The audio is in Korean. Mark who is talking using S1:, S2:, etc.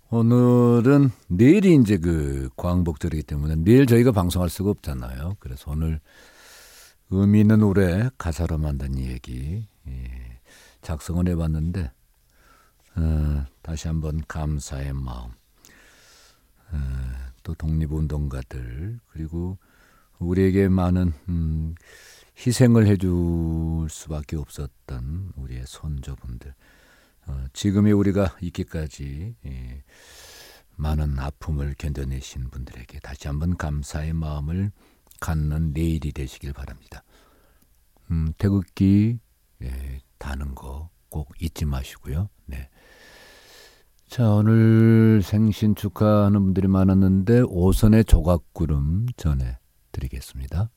S1: 오늘은 내일이 이제 그 광복절이기 때문에 내일 저희가 방송할 수가 없잖아요. 그래서 오늘 의미 있는 노래 가사로 만든 얘기 작성을 해봤는데 다시 한번 감사의 마음, 또 독립운동가들 그리고 우리에게 많은 희생을 해줄 수밖에 없었던 우리의 손조분들, 지금의 우리가 있기까지 많은 아픔을 견뎌내신 분들에게 다시 한번 감사의 마음을 갖는 내일이 되시길 바랍니다. 태극기 다는 거 꼭 잊지 마시고요. 네. 자, 오늘 생신 축하하는 분들이 많았는데 오선의 조각구름 전해드리겠습니다.